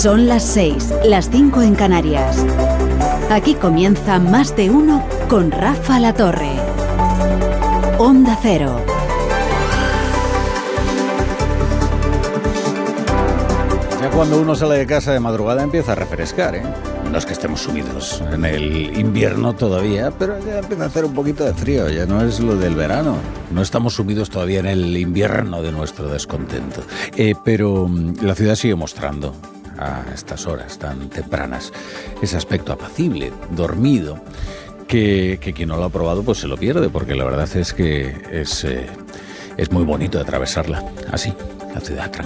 Son las 6, las 5 en Canarias. Aquí comienza Más de Uno con Rafa La Torre. Onda Cero. Ya cuando uno sale de casa de madrugada empieza a refrescar, ¿eh? No es que estemos sumidos en el invierno todavía, pero ya empieza a hacer un poquito de frío, ya no es lo del verano. No estamos sumidos todavía en el invierno de nuestro descontento. Pero la ciudad sigue mostrando a estas horas tan tempranas ese aspecto apacible, dormido, que quien no lo ha probado pues se lo pierde, porque la verdad es que es muy bonito atravesarla así, la ciudad tranquila.